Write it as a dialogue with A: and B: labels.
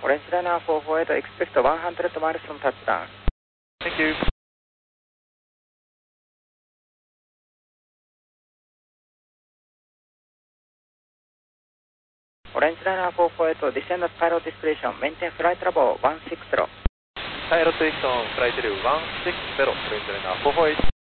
A: Orange Liner 448, expect 100 miles from touchdown.
B: Thank you.
A: Orange Liner 448, descend at pilot discretion, maintain flight level 160.
B: Pilot station, flight level 160, Orange Liner 448.